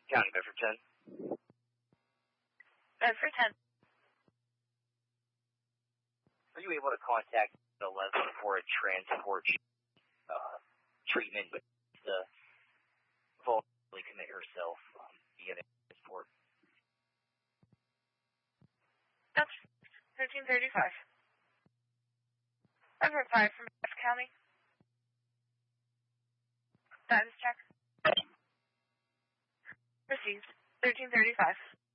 County Bedford 10. Bedford 10. Are you able to contact 11 for a transport treatment with the voluntarily commit herself via the transport? That's 1335. Bedford 5 from F County. Status check. Received. 1335.